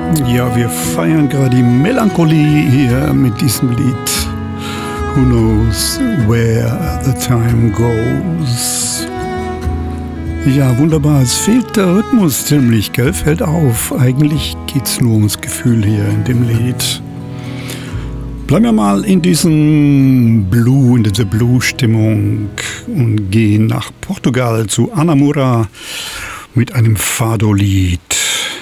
Ja, wir feiern gerade die Melancholie hier mit diesem Lied. Who knows where the time goes? Ja, wunderbar. Es fehlt der Rhythmus ziemlich, gell? Fällt auf. Eigentlich geht's nur ums Gefühl hier in dem Lied. Bleiben wir mal in dieser Blue-Stimmung und gehen nach Portugal zu Anamura mit einem Fado-Lied.